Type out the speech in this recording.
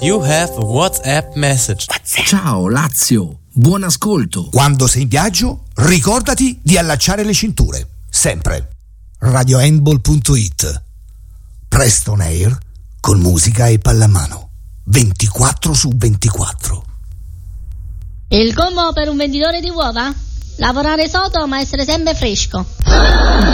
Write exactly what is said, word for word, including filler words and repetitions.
You have a WhatsApp message. Ciao Lazio, buon ascolto. Quando sei in viaggio, ricordati di allacciare le cinture. Sempre. radio handball punto it. Presto on air con musica e pallamano. ventiquattro su ventiquattro. Il combo per un venditore di uova? Lavorare sodo ma essere sempre fresco.